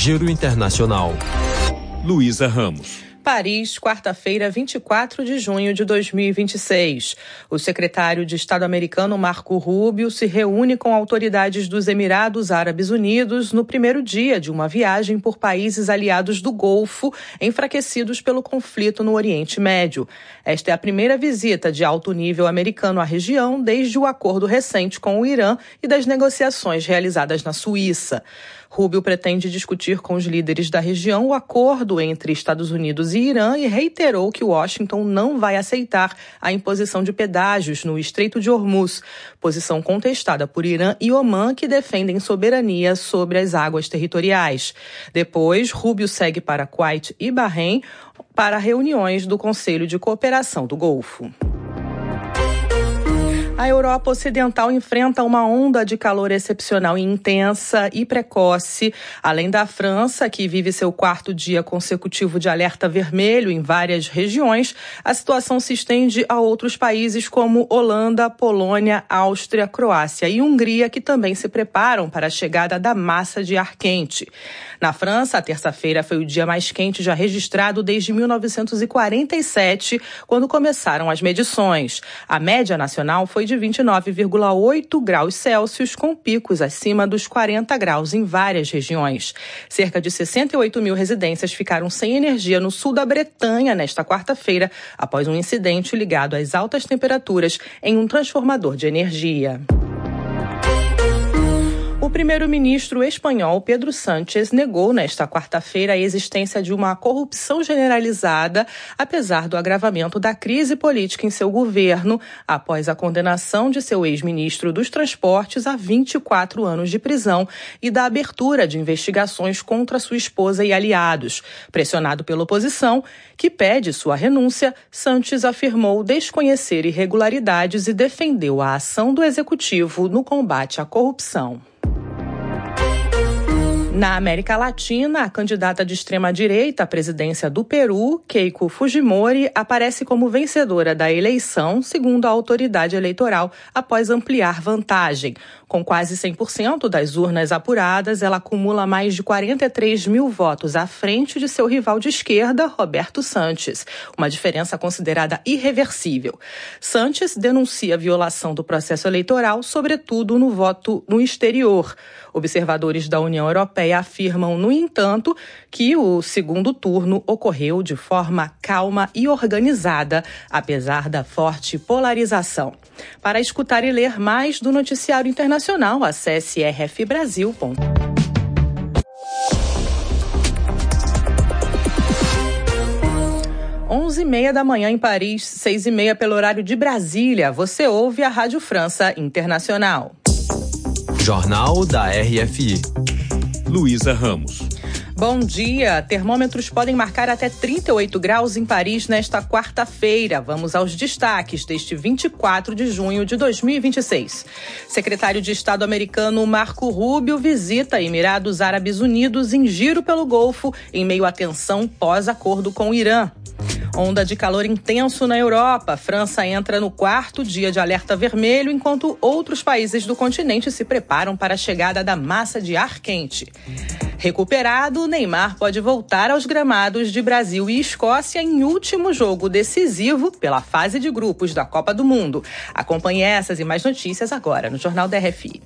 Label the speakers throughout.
Speaker 1: Giro Internacional. Luísa Ramos.
Speaker 2: Paris, quarta-feira, 24 de junho de 2026. O secretário de Estado americano Marco Rubio se reúne com autoridades dos Emirados Árabes Unidos no primeiro dia de uma viagem por países aliados do Golfo, enfraquecidos pelo conflito no Oriente Médio. Esta é a primeira visita de alto nível americano à região desde o acordo recente com o Irã e das negociações realizadas na Suíça. Rubio pretende discutir com os líderes da região o acordo entre Estados Unidos e Irã e reiterou que Washington não vai aceitar a imposição de pedágios no Estreito de Hormuz, posição contestada por Irã e Omã, que defendem soberania sobre as águas territoriais. Depois, Rubio segue para Kuwait e Bahrein para reuniões do Conselho de Cooperação do Golfo. A Europa Ocidental enfrenta uma onda de calor excepcional e intensa e precoce. Além da França, que vive seu quarto dia consecutivo de alerta vermelho em várias regiões, a situação se estende a outros países como Holanda, Polônia, Áustria, Croácia e Hungria, que também se preparam para a chegada da massa de ar quente. Na França, a terça-feira foi o dia mais quente já registrado desde 1947, quando começaram as medições. A média nacional foi de 29,8 graus Celsius, com picos acima dos 40 graus em várias regiões. Cerca de 68 mil residências ficaram sem energia no sul da Bretanha nesta quarta-feira, após um incidente ligado às altas temperaturas em um transformador de energia. O primeiro-ministro espanhol Pedro Sánchez negou nesta quarta-feira a existência de uma corrupção generalizada, apesar do agravamento da crise política em seu governo, após a condenação de seu ex-ministro dos Transportes a 24 anos de prisão e da abertura de investigações contra sua esposa e aliados. Pressionado pela oposição, que pede sua renúncia, Sánchez afirmou desconhecer irregularidades e defendeu a ação do executivo no combate à corrupção. Na América Latina, a candidata de extrema-direita à presidência do Peru, Keiko Fujimori, aparece como vencedora da eleição, segundo a autoridade eleitoral, após ampliar vantagem. Com quase 100% das urnas apuradas, ela acumula mais de 43 mil votos à frente de seu rival de esquerda, Roberto Sanches, uma diferença considerada irreversível. Sanches denuncia a violação do processo eleitoral, sobretudo no voto no exterior. Observadores da União Europeia afirmam, no entanto, que o segundo turno ocorreu de forma calma e organizada, apesar da forte polarização. Para escutar e ler mais do noticiário internacional, acesse rfbrasil.com. 11h30 da manhã em Paris, 6h30 pelo horário de Brasília. Você ouve a Rádio França Internacional.
Speaker 1: Jornal da RFI. Luísa Ramos.
Speaker 2: Bom dia. Termômetros podem marcar até 38 graus em Paris nesta quarta-feira. Vamos aos destaques deste 24 de junho de 2026. Secretário de Estado americano Marco Rubio visita Emirados Árabes Unidos em giro pelo Golfo em meio à tensão pós-acordo com o Irã. Onda de calor intenso na Europa. França entra no quarto dia de alerta vermelho, enquanto outros países do continente se preparam para a chegada da massa de ar quente. Recuperado, Neymar pode voltar aos gramados de Brasil e Escócia em último jogo decisivo pela fase de grupos da Copa do Mundo. Acompanhe essas e mais notícias agora no Jornal da RFI.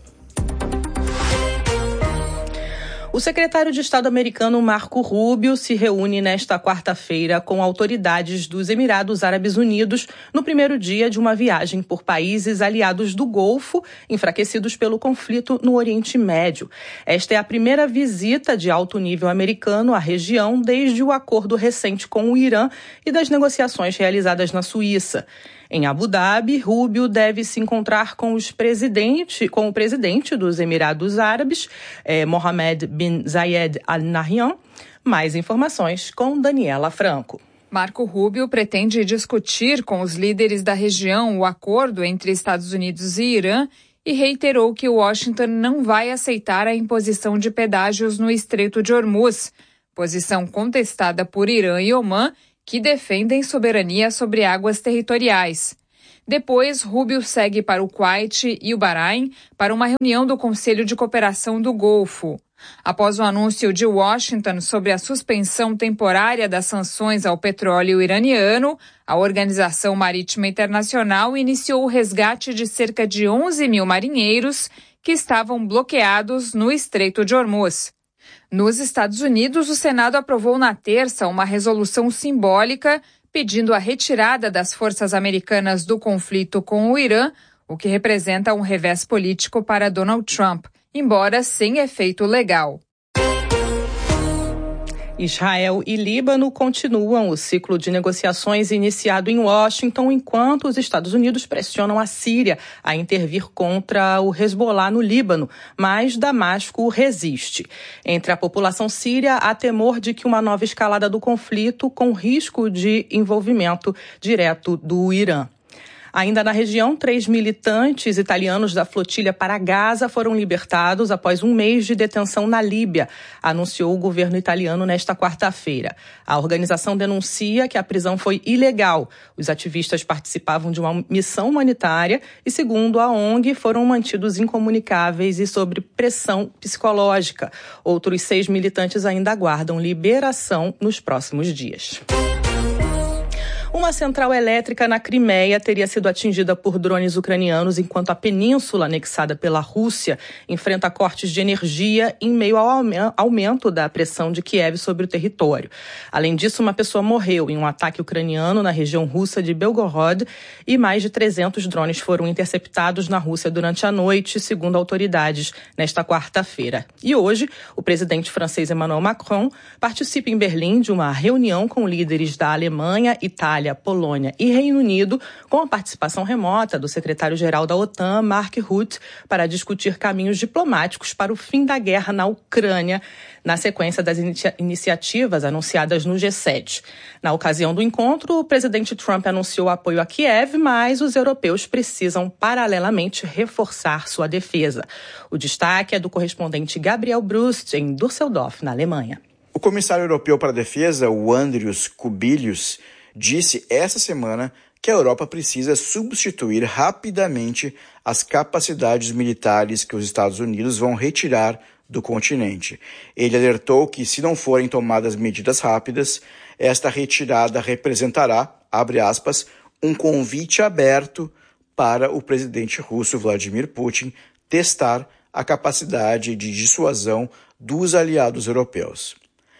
Speaker 2: O secretário de Estado americano Marco Rubio se reúne nesta quarta-feira com autoridades dos Emirados Árabes Unidos no primeiro dia de uma viagem por países aliados do Golfo, enfraquecidos pelo conflito no Oriente Médio. Esta é a primeira visita de alto nível americano à região desde o acordo recente com o Irã e das negociações realizadas na Suíça. Em Abu Dhabi, Rubio deve se encontrar com o presidente dos Emirados Árabes, Mohammed bin Zayed Al Nahyan. Mais informações com Daniela Franco.
Speaker 3: Marco Rubio pretende discutir com os líderes da região o acordo entre Estados Unidos e Irã e reiterou que Washington não vai aceitar a imposição de pedágios no Estreito de Hormuz, posição contestada por Irã e Omã, que defendem soberania sobre águas territoriais. Depois, Rubio segue para o Kuwait e o Bahrein para uma reunião do Conselho de Cooperação do Golfo. Após o anúncio de Washington sobre a suspensão temporária das sanções ao petróleo iraniano, a Organização Marítima Internacional iniciou o resgate de cerca de 11 mil marinheiros que estavam bloqueados no Estreito de Hormuz. Nos Estados Unidos, o Senado aprovou na terça uma resolução simbólica pedindo a retirada das forças americanas do conflito com o Irã, o que representa um revés político para Donald Trump, embora sem efeito legal.
Speaker 2: Israel e Líbano continuam o ciclo de negociações iniciado em Washington, enquanto os Estados Unidos pressionam a Síria a intervir contra o Hezbollah no Líbano, mas Damasco resiste. Entre a população síria, há temor de que uma nova escalada do conflito com risco de envolvimento direto do Irã. Ainda na região, 3 militantes italianos da flotilha para Gaza foram libertados após um mês de detenção na Líbia, anunciou o governo italiano nesta quarta-feira. A organização denuncia que a prisão foi ilegal. Os ativistas participavam de uma missão humanitária e, segundo a ONG, foram mantidos incomunicáveis e sob pressão psicológica. Outros 6 militantes ainda aguardam liberação nos próximos dias. Uma central elétrica na Crimeia teria sido atingida por drones ucranianos enquanto a península anexada pela Rússia enfrenta cortes de energia em meio ao aumento da pressão de Kiev sobre o território. Além disso, uma pessoa morreu em um ataque ucraniano na região russa de Belgorod e mais de 300 drones foram interceptados na Rússia durante a noite, segundo autoridades, nesta quarta-feira. E hoje, o presidente francês Emmanuel Macron participa em Berlim de uma reunião com líderes da Alemanha, Itália, Polônia e Reino Unido, com a participação remota do secretário-geral da OTAN, Mark Rutte, para discutir caminhos diplomáticos para o fim da guerra na Ucrânia, na sequência das iniciativas anunciadas no G7. Na ocasião do encontro, o presidente Trump anunciou apoio a Kiev, mas os europeus precisam, paralelamente, reforçar sua defesa. O destaque é do correspondente Gabriel Brust, em Düsseldorf, na Alemanha.
Speaker 4: O comissário europeu para a defesa, o Andrius Kubilius, disse essa semana que a Europa precisa substituir rapidamente as capacidades militares que os Estados Unidos vão retirar do continente. Ele alertou que, se não forem tomadas medidas rápidas, esta retirada representará, abre aspas, um convite aberto para o presidente russo Vladimir Putin testar a capacidade de dissuasão dos aliados europeus.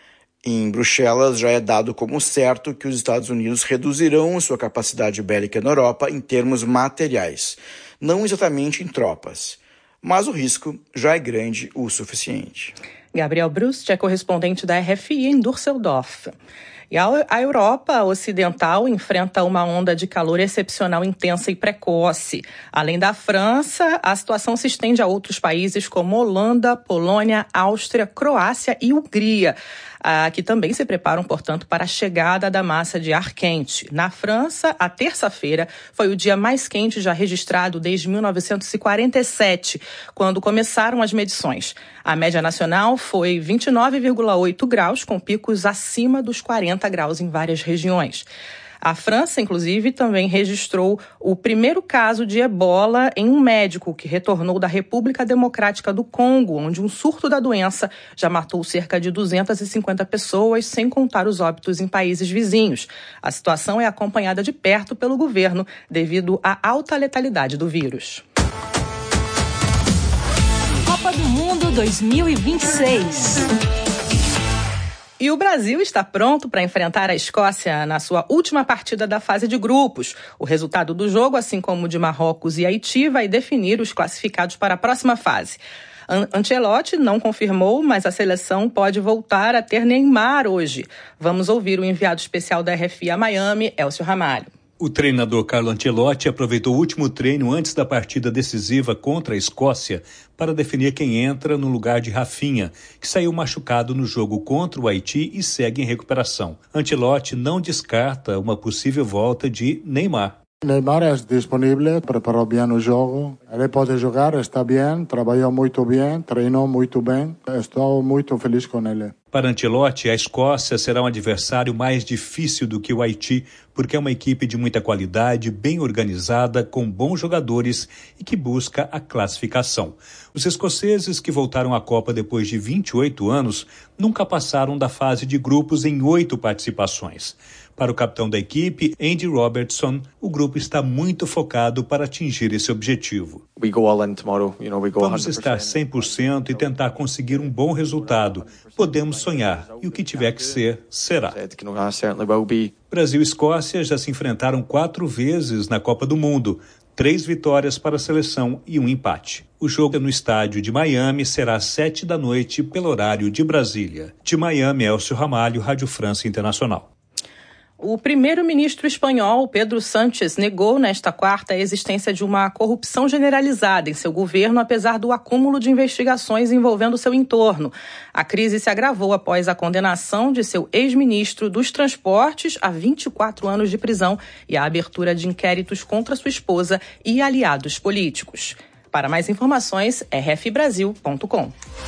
Speaker 4: Em Bruxelas, já é dado como certo que os Estados Unidos reduzirão sua capacidade bélica na Europa em termos materiais, não exatamente em tropas, mas o risco já é grande o suficiente.
Speaker 2: Gabriel Brust é correspondente da RFI em Düsseldorf. E a Europa Ocidental enfrenta uma onda de calor excepcional, intensa e precoce. Além da França, a situação se estende a outros países como Holanda, Polônia, Áustria, Croácia e Hungria, que também se preparam, portanto, para a chegada da massa de ar quente. Na França, a terça-feira foi o dia mais quente já registrado desde 1947, quando começaram as medições. A média nacional foi 29,8 graus, com picos acima dos 40 graus em várias regiões. A França, inclusive, também registrou o primeiro caso de ebola em um médico que retornou da República Democrática do Congo, onde um surto da doença já matou cerca de 250 pessoas, sem contar os óbitos em países vizinhos. A situação é acompanhada de perto pelo governo devido à alta letalidade do vírus.
Speaker 5: Copa do Mundo 2026.
Speaker 2: E o Brasil está pronto para enfrentar a Escócia na sua última partida da fase de grupos. O resultado do jogo, assim como o de Marrocos e Haiti, vai definir os classificados para a próxima fase. Ancelotti não confirmou, mas a seleção pode voltar a ter Neymar hoje. Vamos ouvir o enviado especial da RFI a Miami, Elcio Ramalho.
Speaker 6: O treinador Carlo Ancelotti aproveitou o último treino antes da partida decisiva contra a Escócia para definir quem entra no lugar de Rafinha, que saiu machucado no jogo contra o Haiti e segue em recuperação. Ancelotti não descarta uma possível volta de Neymar.
Speaker 7: Neymar é disponível, preparou bem o jogo, ele pode jogar, está bem, trabalhou muito bem, treinou muito bem, estou muito feliz com ele.
Speaker 6: Para Ancelotti, a Escócia será um adversário mais difícil do que o Haiti, porque é uma equipe de muita qualidade, bem organizada, com bons jogadores e que busca a classificação. Os escoceses, que voltaram à Copa depois de 28 anos, nunca passaram da fase de grupos em 8 participações. Para o capitão da equipe, Andy Robertson, o grupo está muito focado para atingir esse objetivo. Vamos estar 100% e tentar conseguir um bom resultado. Podemos sonhar, e o que tiver que ser, será. Brasil e Escócia já se enfrentaram 4 vezes na Copa do Mundo. 3 vitórias para a seleção e 1 empate. O jogo no estádio de Miami será às 7 da noite, pelo horário de Brasília. De Miami, Elcio Ramalho, Rádio França Internacional.
Speaker 2: O primeiro-ministro espanhol, Pedro Sánchez, negou nesta quarta a existência de uma corrupção generalizada em seu governo, apesar do acúmulo de investigações envolvendo seu entorno. A crise se agravou após a condenação de seu ex-ministro dos Transportes a 24 anos de prisão e a abertura de inquéritos contra sua esposa e aliados políticos. Para mais informações, rfbrasil.com.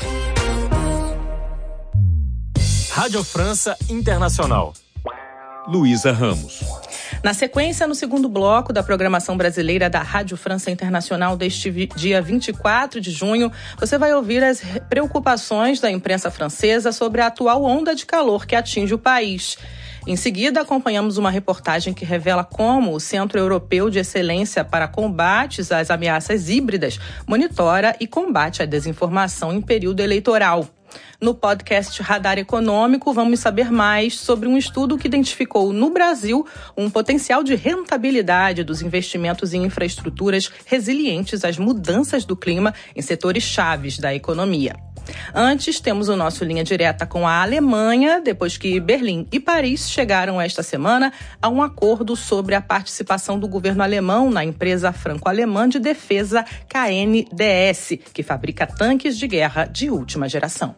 Speaker 1: Rádio França Internacional. Luísa Ramos.
Speaker 2: Na sequência, no segundo bloco da programação brasileira da Rádio França Internacional deste dia 24 de junho, você vai ouvir as preocupações da imprensa francesa sobre a atual onda de calor que atinge o país. Em seguida, acompanhamos uma reportagem que revela como o Centro Europeu de Excelência para Combates às Ameaças Híbridas monitora e combate a desinformação em período eleitoral. No podcast Radar Econômico, vamos saber mais sobre um estudo que identificou no Brasil um potencial de rentabilidade dos investimentos em infraestruturas resilientes às mudanças do clima em setores chaves da economia. Antes, temos o nosso Linha Direta com a Alemanha, depois que Berlim e Paris chegaram esta semana a um acordo sobre a participação do governo alemão na empresa franco-alemã de defesa KNDS, que fabrica tanques de guerra de última geração.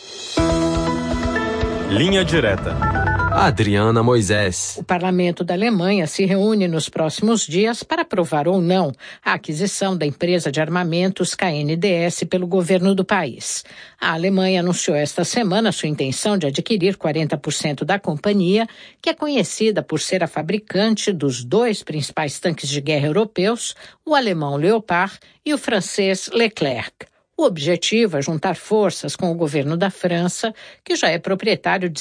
Speaker 1: Linha Direta. Adriana Moisés.
Speaker 8: O parlamento da Alemanha se reúne nos próximos dias para aprovar ou não a aquisição da empresa de armamentos KNDS pelo governo do país. A Alemanha anunciou esta semana sua intenção de adquirir 40% da companhia, que é conhecida por ser a fabricante dos 2 principais tanques de guerra europeus, o alemão Leopard e o francês Leclerc. O objetivo é juntar forças com o governo da França, que já é proprietário de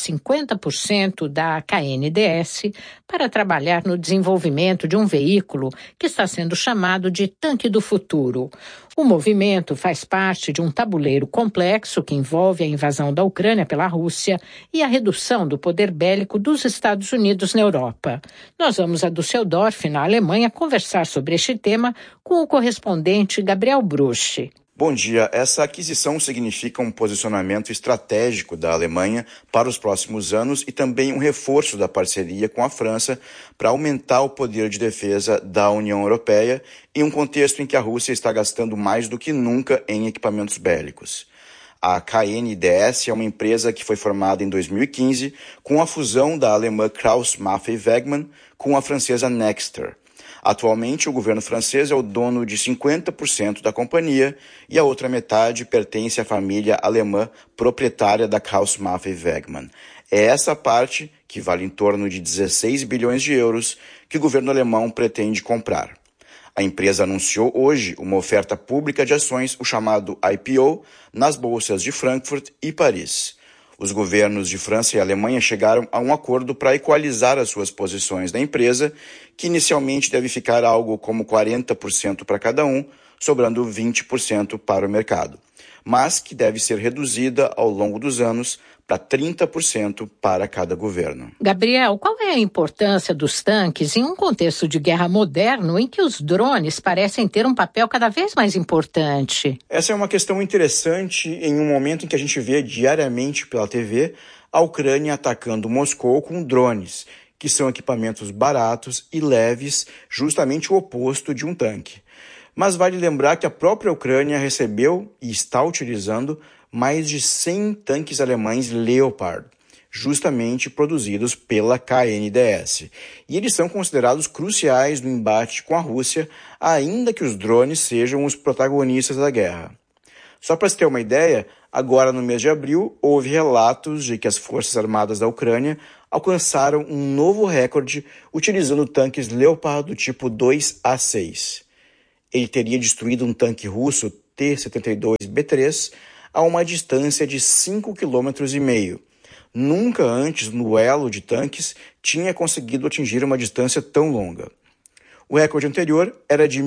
Speaker 8: 50% da KNDS, para trabalhar no desenvolvimento de um veículo que está sendo chamado de Tanque do Futuro. O movimento faz parte de um tabuleiro complexo que envolve a invasão da Ucrânia pela Rússia e a redução do poder bélico dos Estados Unidos na Europa. Nós vamos a Düsseldorf, na Alemanha, conversar sobre este tema com o correspondente Gabriel Bruch.
Speaker 4: Bom dia. Essa aquisição significa um posicionamento estratégico da Alemanha para os próximos anos e também um reforço da parceria com a França para aumentar o poder de defesa da União Europeia em um contexto em que a Rússia está gastando mais do que nunca em equipamentos bélicos. A KNDS é uma empresa que foi formada em 2015 com a fusão da alemã Krauss Maffei Wegmann com a francesa Nexter. Atualmente, o governo francês é o dono de 50% da companhia e a outra metade pertence à família alemã proprietária da Krauss Maffei Wegmann. É essa parte, que vale em torno de 16 bilhões de euros, que o governo alemão pretende comprar. A empresa anunciou hoje uma oferta pública de ações, o chamado IPO, nas bolsas de Frankfurt e Paris. Os governos de França e Alemanha chegaram a um acordo para equalizar as suas posições da empresa, que inicialmente deve ficar algo como 40% para cada um, sobrando 20% para o mercado, mas que deve ser reduzida ao longo dos anos para 30% para cada governo.
Speaker 8: Gabriel, qual é a importância dos tanques em um contexto de guerra moderno em que os drones parecem ter um papel cada vez mais importante?
Speaker 4: Essa é uma questão interessante em um momento em que a gente vê diariamente pela TV a Ucrânia atacando Moscou com drones, que são equipamentos baratos e leves, justamente o oposto de um tanque. Mas vale lembrar que a própria Ucrânia recebeu e está utilizando mais de 100 tanques alemães Leopard, justamente produzidos pela KNDS. E eles são considerados cruciais no embate com a Rússia, ainda que os drones sejam os protagonistas da guerra. Só para se ter uma ideia, agora no mês de abril, houve relatos de que as Forças Armadas da Ucrânia alcançaram um novo recorde utilizando tanques Leopard do tipo 2A6. Ele teria destruído um tanque russo T-72B3 a uma distância de 5,5 km. Nunca antes, no duelo de tanques, tinha conseguido atingir uma distância tão longa. O recorde anterior era de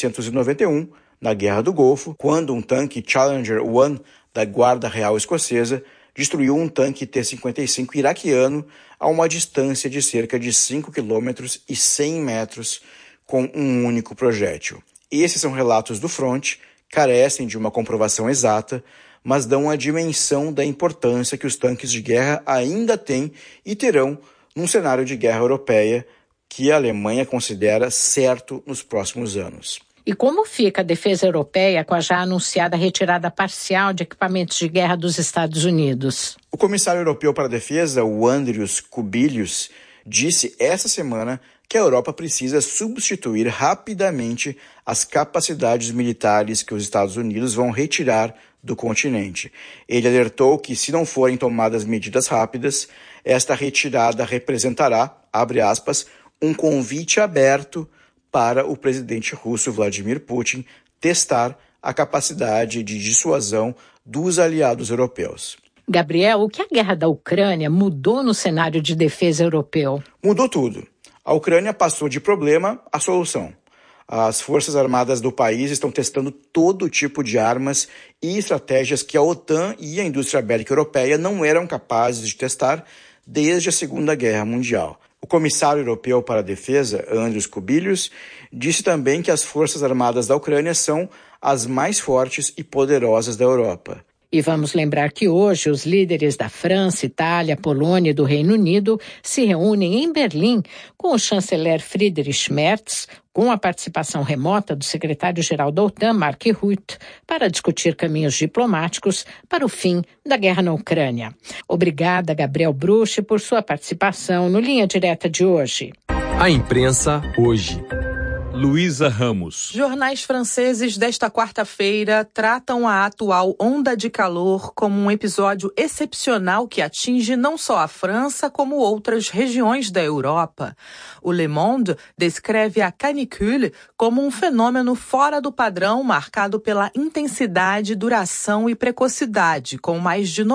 Speaker 4: 1991, na Guerra do Golfo, quando um tanque Challenger 1 da Guarda Real Escocesa destruiu um tanque T-55 iraquiano a uma distância de cerca de 5 km e 100 metros com um único projétil. Esses são relatos do fronte, carecem de uma comprovação exata, mas dão a dimensão da importância que os tanques de guerra ainda têm e terão num cenário de guerra europeia que a Alemanha considera certo nos próximos anos.
Speaker 8: E como fica a defesa europeia com a já anunciada retirada parcial de equipamentos de guerra dos Estados Unidos?
Speaker 4: O comissário europeu para a defesa, o Andrius Kubilius, disse essa semana que a Europa precisa substituir rapidamente as capacidades militares que os Estados Unidos vão retirar do continente. Ele alertou que, se não forem tomadas medidas rápidas, esta retirada representará, abre aspas, um convite aberto para o presidente russo Vladimir Putin testar a capacidade de dissuasão dos aliados europeus.
Speaker 8: Gabriel, o que a guerra da Ucrânia mudou no cenário de defesa europeu?
Speaker 4: Mudou tudo. A Ucrânia passou de problema à solução. As forças armadas do país estão testando todo tipo de armas e estratégias que a OTAN e a indústria bélica europeia não eram capazes de testar desde a Segunda Guerra Mundial. O comissário europeu para a defesa, Andrius Kubilius, disse também que as forças armadas da Ucrânia são as mais fortes e poderosas da Europa.
Speaker 8: E vamos lembrar que hoje os líderes da França, Itália, Polônia e do Reino Unido se reúnem em Berlim com o chanceler Friedrich Merz, com a participação remota do secretário-geral da OTAN, Mark Rutte, para discutir caminhos diplomáticos para o fim da guerra na Ucrânia. Obrigada, Gabriel Bruch, por sua participação no Linha Direta de hoje.
Speaker 1: A imprensa hoje.
Speaker 6: Luísa Ramos.
Speaker 2: Jornais franceses desta quarta-feira tratam a atual onda de calor como um episódio excepcional que atinge não só a França, como outras regiões da Europa. O Le Monde descreve a canicule como um fenômeno fora do padrão marcado pela intensidade, duração e precocidade, com mais de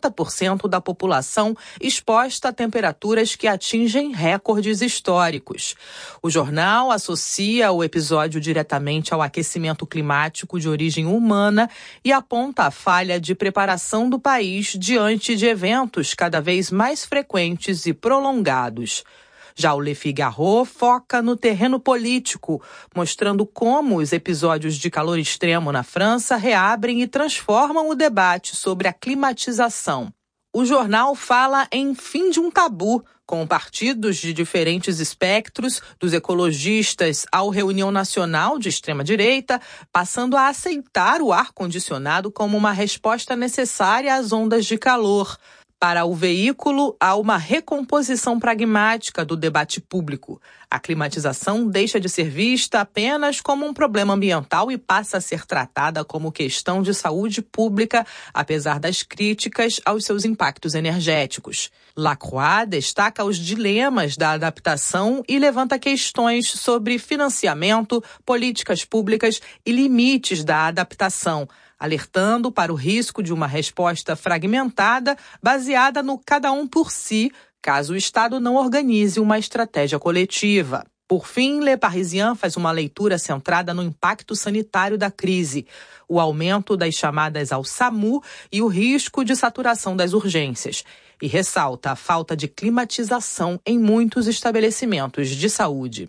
Speaker 2: 90% da população exposta a temperaturas que atingem recordes históricos. O jornal associa o episódio diretamente ao aquecimento climático de origem humana e aponta a falha de preparação do país diante de eventos cada vez mais frequentes e prolongados. Já o Le Figaro foca no terreno político, mostrando como os episódios de calor extremo na França reabrem e transformam o debate sobre a climatização. O jornal fala em fim de um tabu, com partidos de diferentes espectros, dos ecologistas ao Reunião Nacional de extrema-direita, passando a aceitar o ar-condicionado como uma resposta necessária às ondas de calor. Para o veículo, há uma recomposição pragmática do debate público. A climatização deixa de ser vista apenas como um problema ambiental e passa a ser tratada como questão de saúde pública, apesar das críticas aos seus impactos energéticos. Lacroix destaca os dilemas da adaptação e levanta questões sobre financiamento, políticas públicas e limites da adaptação, alertando para o risco de uma resposta fragmentada baseada no cada um por si, caso o Estado não organize uma estratégia coletiva. Por fim, Le Parisien faz uma leitura centrada no impacto sanitário da crise, o aumento das chamadas ao SAMU e o risco de saturação das urgências, e ressalta a falta de climatização em muitos estabelecimentos de saúde.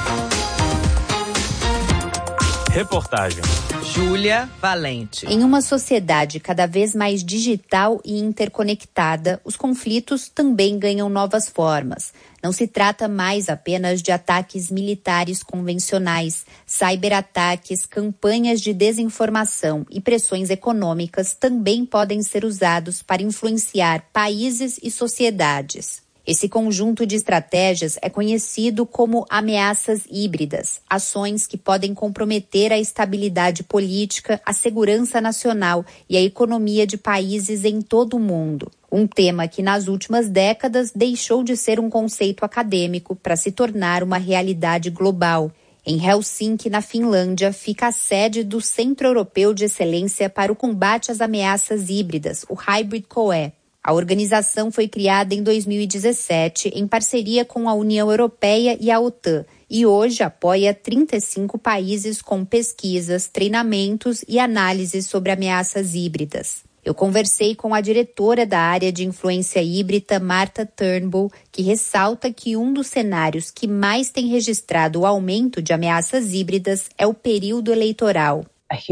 Speaker 1: Reportagem
Speaker 2: Júlia Valente.
Speaker 9: Em uma sociedade cada vez mais digital e interconectada, os conflitos também ganham novas formas. Não se trata mais apenas de ataques militares convencionais, cyberataques, campanhas de desinformação e pressões econômicas também podem ser usados para influenciar países e sociedades. Esse conjunto de estratégias é conhecido como ameaças híbridas, ações que podem comprometer a estabilidade política, a segurança nacional e a economia de países em todo o mundo. Um tema que nas últimas décadas deixou de ser um conceito acadêmico para se tornar uma realidade global. Em Helsinki, na Finlândia, fica a sede do Centro Europeu de Excelência para o Combate às Ameaças Híbridas, o Hybrid COE. A organização foi criada em 2017 em parceria com a União Europeia e a OTAN e hoje apoia 35 países com pesquisas, treinamentos e análises sobre ameaças híbridas. Eu conversei com a diretora da área de influência híbrida, Marta Turnbull, que ressalta que um dos cenários que mais tem registrado o aumento de ameaças híbridas é o período eleitoral.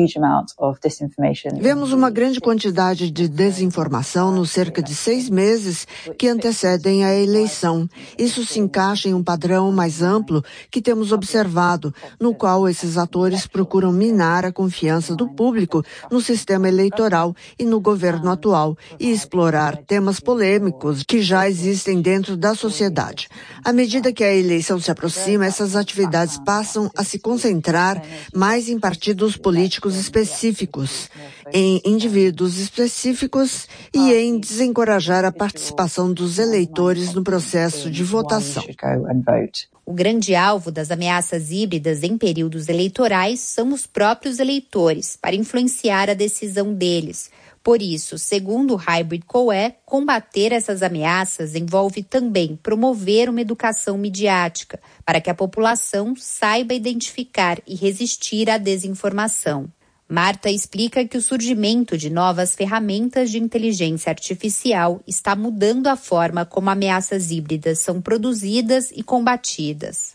Speaker 10: Vemos uma grande quantidade de desinformação nos cerca de 6 meses que antecedem a eleição. Isso se encaixa em um padrão mais amplo que temos observado, no qual esses atores procuram minar a confiança do público no sistema eleitoral e no governo atual e explorar temas polêmicos que já existem dentro da sociedade. À medida que a eleição se aproxima, essas atividades passam a se concentrar mais em partidos políticos específicos, em indivíduos específicos e em desencorajar a participação dos eleitores no processo de votação.
Speaker 9: O grande alvo das ameaças híbridas em períodos eleitorais são os próprios eleitores, para influenciar a decisão deles. Por isso, segundo o Hybrid COE, combater essas ameaças envolve também promover uma educação midiática, para que a população saiba identificar e resistir à desinformação. Marta explica que o surgimento de novas ferramentas de inteligência artificial está mudando a forma como ameaças híbridas são produzidas e combatidas.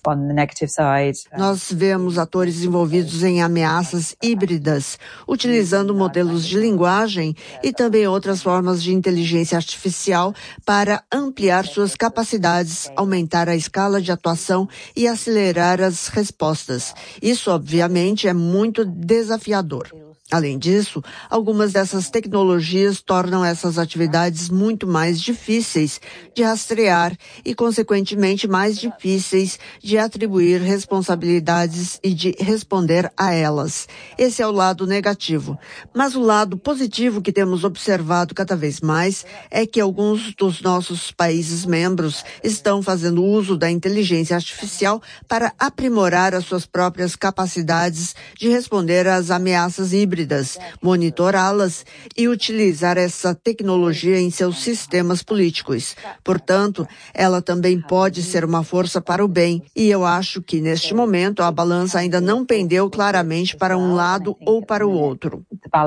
Speaker 10: Nós vemos atores envolvidos em ameaças híbridas, utilizando modelos de linguagem e também outras formas de inteligência artificial para ampliar suas capacidades, aumentar a escala de atuação e acelerar as respostas. Isso, obviamente, é muito desafiador. Além disso, algumas dessas tecnologias tornam essas atividades muito mais difíceis de rastrear e, consequentemente, mais difíceis de atribuir responsabilidades e de responder a elas. Esse é o lado negativo. Mas o lado positivo que temos observado cada vez mais é que alguns dos nossos países membros estão fazendo uso da inteligência artificial para aprimorar as suas próprias capacidades de responder às ameaças híbridas, monitorá-las e utilizar essa tecnologia em seus sistemas políticos. Portanto, ela também pode ser uma força para o bem, e eu acho que, neste momento, a balança ainda não pendeu claramente para um lado ou para o outro.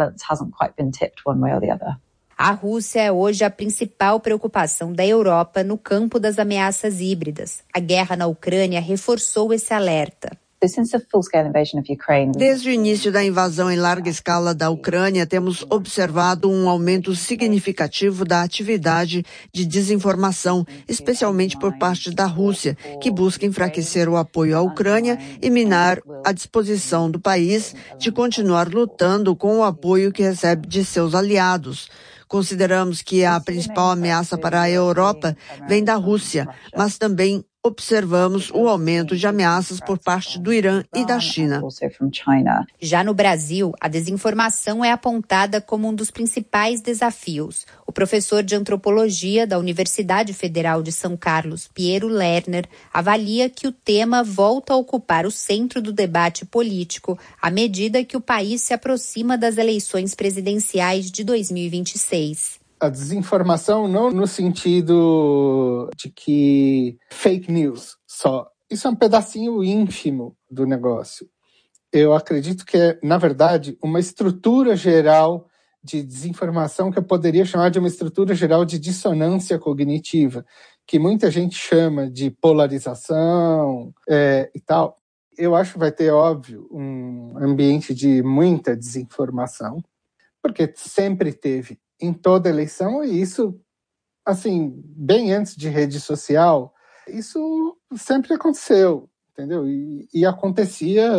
Speaker 9: A Rússia é hoje a principal preocupação da Europa no campo das ameaças híbridas. A guerra na Ucrânia reforçou esse alerta.
Speaker 10: Desde o início da invasão em larga escala da Ucrânia, temos observado um aumento significativo da atividade de desinformação, especialmente por parte da Rússia, que busca enfraquecer o apoio à Ucrânia e minar a disposição do país de continuar lutando com o apoio que recebe de seus aliados. Consideramos que a principal ameaça para a Europa vem da Rússia, mas também observamos o aumento de ameaças por parte do Irã e da China.
Speaker 9: Já no Brasil, a desinformação é apontada como um dos principais desafios. O professor de antropologia da Universidade Federal de São Carlos, Piero Lerner, avalia que o tema volta a ocupar o centro do debate político à medida que o país se aproxima das eleições presidenciais de 2026.
Speaker 11: A desinformação não no sentido de que fake news só. Isso é um pedacinho ínfimo do negócio. Eu acredito que é, na verdade, uma estrutura geral de desinformação que eu poderia chamar de uma estrutura geral de dissonância cognitiva, que muita gente chama de polarização e tal. Eu acho que vai ter, óbvio, um ambiente de muita desinformação, porque sempre teve em toda eleição, e isso, assim, bem antes de rede social, isso sempre aconteceu, entendeu? E acontecia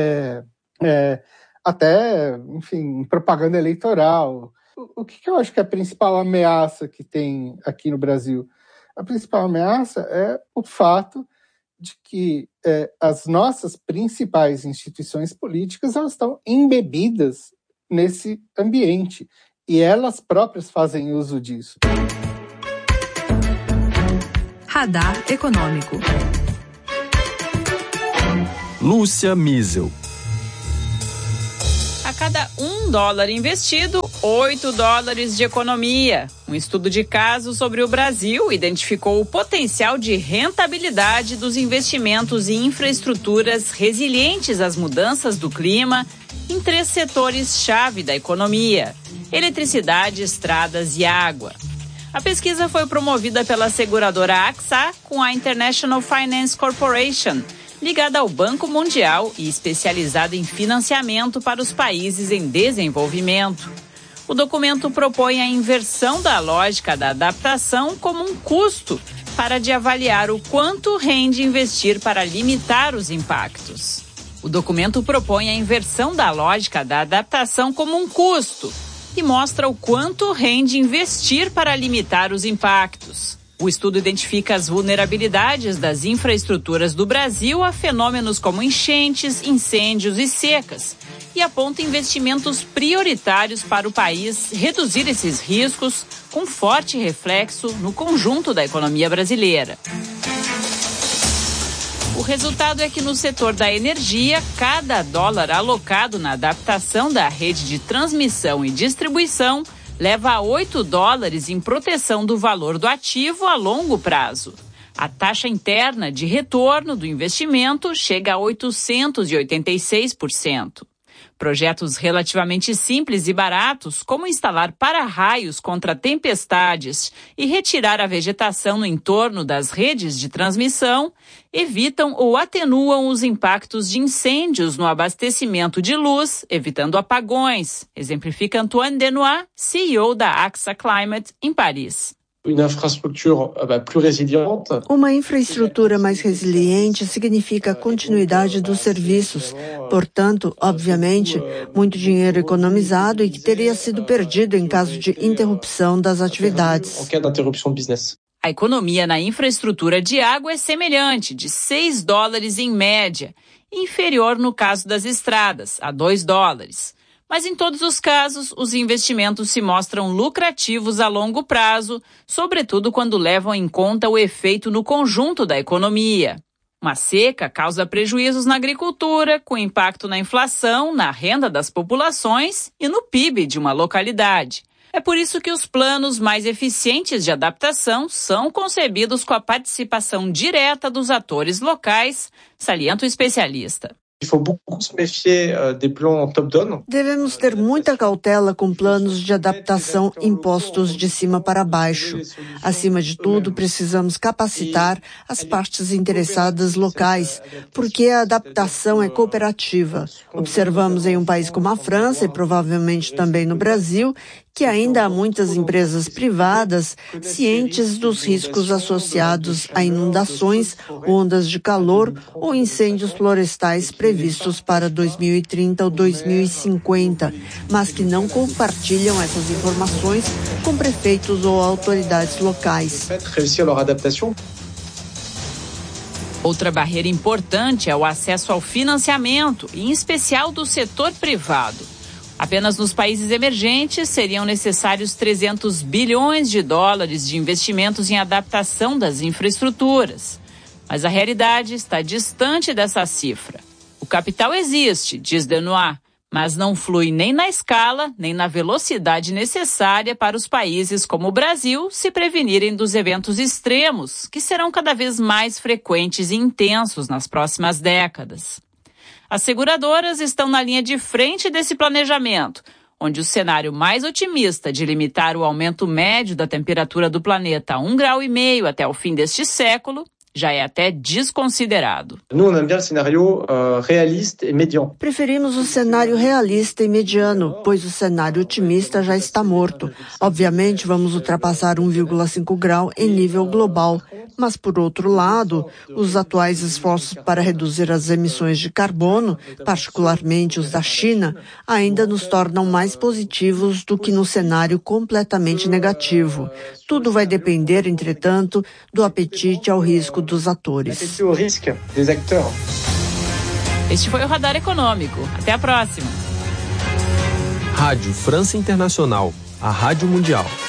Speaker 11: até, enfim, em propaganda eleitoral. O que eu acho que é a principal ameaça que tem aqui no Brasil? A principal ameaça é o fato de que as nossas principais instituições políticas, elas estão embebidas nesse ambiente. E elas próprias fazem uso disso.
Speaker 5: Radar Econômico.
Speaker 1: Lúcia Miesel.
Speaker 3: A cada $1 investido, $8 de economia. Um estudo de caso sobre o Brasil identificou o potencial de rentabilidade dos investimentos em infraestruturas resilientes às mudanças do clima em 3 setores-chave da economia: eletricidade, estradas e água. A pesquisa foi promovida pela seguradora AXA com a International Finance Corporation, ligada ao Banco Mundial e especializada em financiamento para os países em desenvolvimento. O documento propõe a inversão da lógica da adaptação como um custo para de avaliar o quanto rende investir para limitar os impactos. O documento propõe a inversão da lógica da adaptação como um custo e mostra o quanto rende investir para limitar os impactos. O estudo identifica as vulnerabilidades das infraestruturas do Brasil a fenômenos como enchentes, incêndios e secas e aponta investimentos prioritários para o país reduzir esses riscos, com forte reflexo no conjunto da economia brasileira. O resultado é que no setor da energia, cada dólar alocado na adaptação da rede de transmissão e distribuição leva a $8 em proteção do valor do ativo a longo prazo. A taxa interna de retorno do investimento chega a 886%. Projetos relativamente simples e baratos, como instalar para-raios contra tempestades e retirar a vegetação no entorno das redes de transmissão, evitam ou atenuam os impactos de incêndios no abastecimento de luz, evitando apagões, exemplifica Antoine Denois, CEO da AXA Climate, em Paris.
Speaker 10: Uma infraestrutura mais resiliente significa a continuidade dos serviços. Portanto, obviamente, muito dinheiro economizado e que teria sido perdido em caso de interrupção das atividades.
Speaker 3: A economia na infraestrutura de água é semelhante, de $6 em média, inferior no caso das estradas, a $2. Mas em todos os casos, os investimentos se mostram lucrativos a longo prazo, sobretudo quando levam em conta o efeito no conjunto da economia. Uma seca causa prejuízos na agricultura, com impacto na inflação, na renda das populações e no PIB de uma localidade. É por isso que os planos mais eficientes de adaptação são concebidos com a participação direta dos atores locais, salienta o especialista.
Speaker 10: Devemos ter muita cautela com planos de adaptação impostos de cima para baixo. Acima de tudo, precisamos capacitar as partes interessadas locais, porque a adaptação é cooperativa. Observamos em um país como a França e provavelmente também no Brasil que ainda há muitas empresas privadas cientes dos riscos associados a inundações, ondas de calor ou incêndios florestais previstos para 2030 ou 2050, mas que não compartilham essas informações com prefeitos ou autoridades locais.
Speaker 3: Outra barreira importante é o acesso ao financiamento, em especial do setor privado. Apenas nos países emergentes seriam necessários $300 bilhões de investimentos em adaptação das infraestruturas. Mas a realidade está distante dessa cifra. O capital existe, diz Denois, mas não flui nem na escala, nem na velocidade necessária para os países como o Brasil se prevenirem dos eventos extremos, que serão cada vez mais frequentes e intensos nas próximas décadas. As seguradoras estão na linha de frente desse planejamento, onde o cenário mais otimista de limitar o aumento médio da temperatura do planeta a 1,5 graus até o fim deste século já é até desconsiderado.
Speaker 10: Preferimos o cenário realista e mediano, pois o cenário otimista já está morto. Obviamente, vamos ultrapassar 1,5 grau em nível global. Mas, por outro lado, os atuais esforços para reduzir as emissões de carbono, particularmente os da China, ainda nos tornam mais positivos do que no cenário completamente negativo. Tudo vai depender, entretanto, do apetite ao risco dos atores.
Speaker 3: Este foi o Radar Econômico. Até a próxima.
Speaker 1: Rádio França Internacional, a Rádio Mundial.